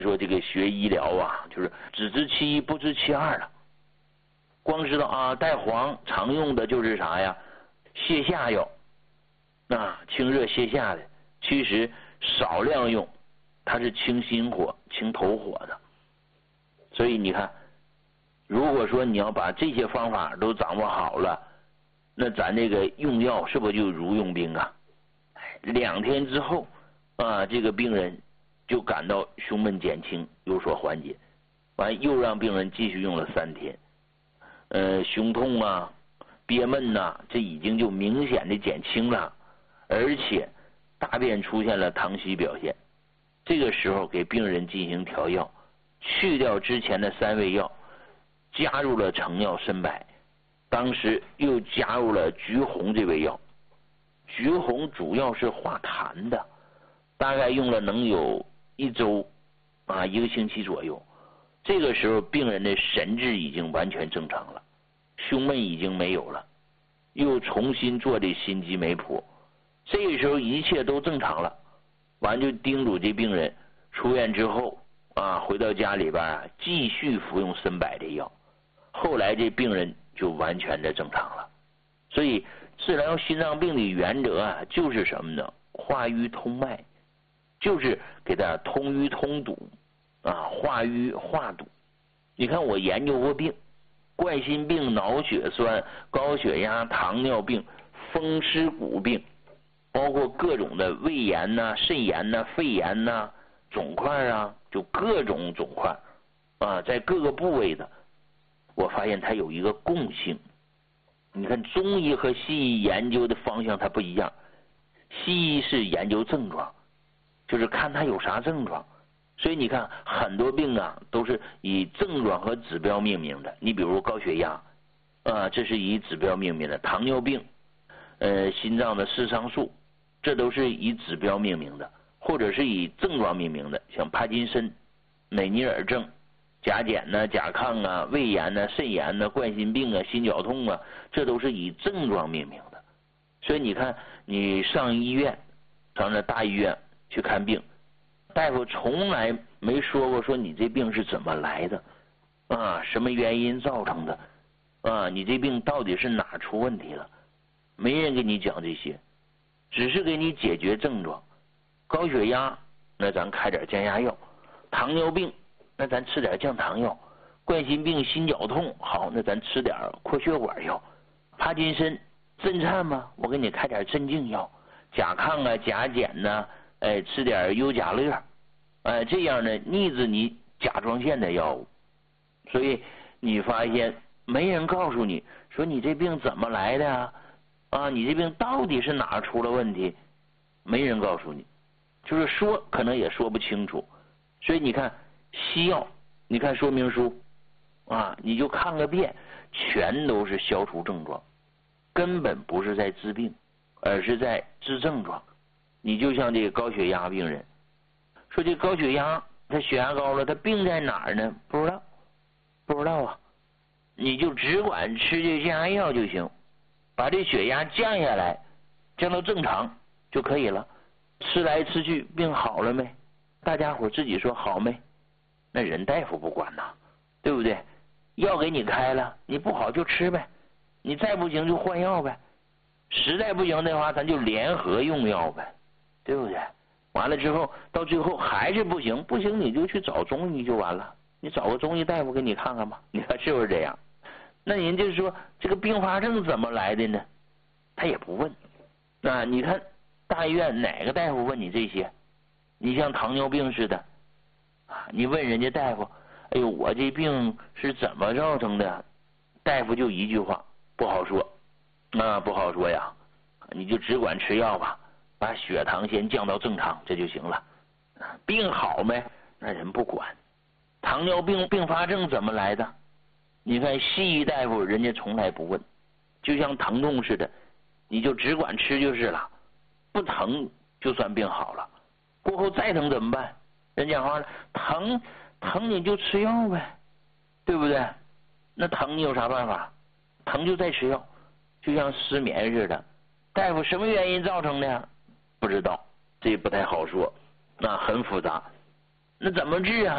说这个学医疗啊，就是只知其一不知其二了。光知道啊，带黄常用的就是啥呀？泻下药，清热泻下的，其实少量用，它是清心火、清头火的。所以你看，如果说你要把这些方法都掌握好了，那咱这个用药是不是就如用兵啊？2天之后这个病人就感到胸闷减轻，有所缓解。完又让病人继续用了3天，胸痛啊、憋闷这已经就明显的减轻了，而且大便出现了溏稀表现。这个时候给病人进行调药，去掉之前的3味药，加入了成药参柏，当时又加入了橘红这味药。橘红主要是化痰的，大概用了能有1周1个星期左右。这个时候病人的神志已经完全正常了，胸闷已经没有了，又重新做的心肌酶谱，这个时候一切都正常了。完就叮嘱这病人出院之后回到家里边继续服用参柏的药。后来这病人就完全的正常了。所以治疗心脏病的原则就是什么呢？化瘀通脉，就是给它通瘀通堵化瘀化堵。你看我研究过病，冠心病、脑血栓、高血压、糖尿病、风湿骨病，包括各种的胃炎肾炎肺炎肿块就各种肿块在各个部位的，我发现它有一个共性。你看中医和西医研究的方向它不一样，西医是研究症状，就是看它有啥症状。所以你看很多病都是以症状和指标命名的。你比如高血压这是以指标命名的，糖尿病心脏的视상素，这都是以指标命名的，或者是以症状命名的，像帕金森、美尼尔症、甲减甲亢胃炎肾炎冠心病心绞痛这都是以症状命名的。所以你看你上医院，上那大医院去看病，大夫从来没说过说你这病是怎么来的什么原因造成的你这病到底是哪出问题了，没人给你讲这些，只是给你解决症状。高血压那咱开点降压药，糖尿病那咱吃点降糖药，冠心病心绞痛好，那咱吃点扩血管药，帕金森震颤我给你开点镇静药，甲亢甲减吃点优甲乐这样呢抑制你甲状腺的药物。所以你发现没人告诉你说你这病怎么来的你这病到底是哪出了问题，没人告诉你，就是说可能也说不清楚。所以你看西药，你看说明书你就看个遍，全都是消除症状，根本不是在治病，而是在治症状。你就像这个高血压病人，说这高血压他血压高了，他病在哪儿呢？不知道你就只管吃这降压药就行，把这血压降下来，降到正常就可以了。吃来吃去病好了没？大家伙自己说好没？那人大夫不管对不对？药给你开了，你不好就吃呗，你再不行就换药呗，实在不行的话咱就联合用药呗，对不对？完了之后到最后还是不行你就去找中医就完了，你找个中医大夫给你看看吧，你看是不是这样？那人就是说这个并发症怎么来的呢？他也不问你看大医院哪个大夫问你这些？你像糖尿病似的你问人家大夫，哎呦我这病是怎么造成的？大夫就一句话，不好说不好说呀，你就只管吃药吧，把血糖先降到正常这就行了。病好没？那人不管。糖尿病并发症怎么来的？你看西医大夫人家从来不问，就像疼痛似的，你就只管吃就是了，不疼就算病好了。过后再疼怎么办？人讲话了，疼你就吃药呗，对不对？那疼你有啥办法？疼就再吃药，就像失眠似的。大夫什么原因造成的？不知道，这不太好说，那很复杂。那怎么治